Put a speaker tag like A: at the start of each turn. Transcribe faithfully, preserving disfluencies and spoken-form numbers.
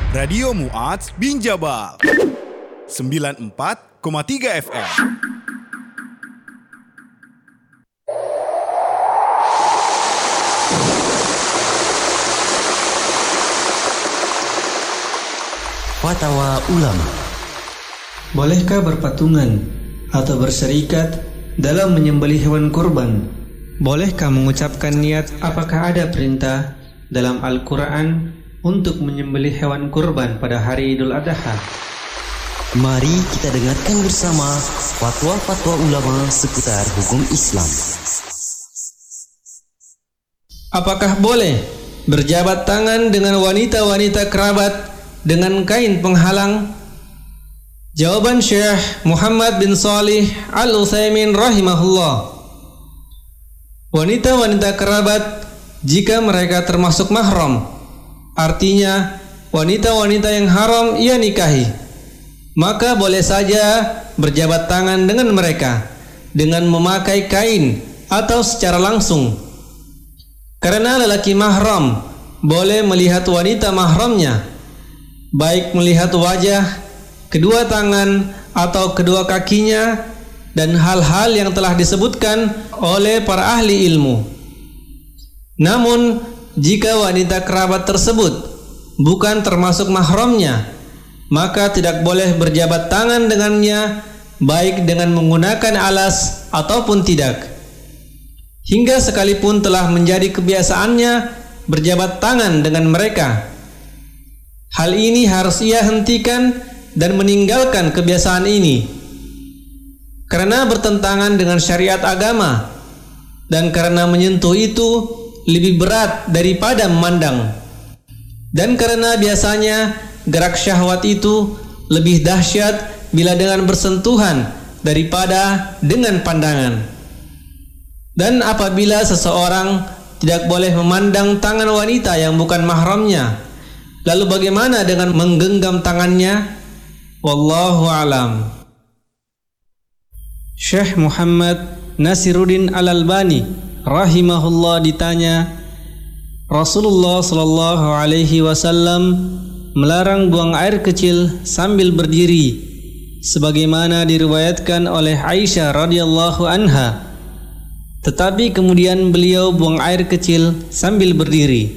A: Radio Mu'adz bin Jabal sembilan puluh empat koma tiga F M.
B: Fatwa ulama.
C: Bolehkah berpatungan atau berserikat dalam menyembelih hewan kurban? Bolehkah mengucapkan niat? Apakah ada perintah dalam Al-Quran untuk menyembelih hewan kurban pada hari Idul Adha?
B: Mari kita dengarkan bersama fatwa-fatwa ulama seputar hukum Islam.
C: Apakah boleh berjabat tangan dengan wanita-wanita kerabat dengan kain penghalang? Jawaban Syekh Muhammad bin Shalih Al-Utsaimin rahimahullah. Wanita-wanita kerabat jika mereka termasuk mahram, artinya wanita-wanita yang haram ia nikahi, maka boleh saja berjabat tangan dengan mereka dengan memakai kain atau secara langsung. Karena lelaki mahram boleh melihat wanita mahramnya, baik melihat wajah, kedua tangan atau kedua kakinya, dan hal-hal yang telah disebutkan oleh para ahli ilmu. Namun jika wanita kerabat tersebut bukan termasuk mahramnya, maka tidak boleh berjabat tangan dengannya, baik dengan menggunakan alas ataupun tidak. Hingga sekalipun telah menjadi kebiasaannya berjabat tangan dengan mereka, hal ini harus ia hentikan dan meninggalkan kebiasaan ini, karena bertentangan dengan syariat agama, dan karena menyentuh itu lebih berat daripada memandang, dan karena biasanya gerak syahwat itu lebih dahsyat bila dengan bersentuhan daripada dengan pandangan. Dan apabila seseorang tidak boleh memandang tangan wanita yang bukan mahramnya, lalu bagaimana dengan menggenggam tangannya? Wallahu alam. Syekh Muhammad Nasiruddin Al-Albani rahimahullah ditanya, Rasulullah sallallahu alaihi wasallam melarang buang air kecil sambil berdiri, sebagaimana diriwayatkan oleh Aisyah radhiyallahu anha. Tetapi kemudian beliau buang air kecil sambil berdiri.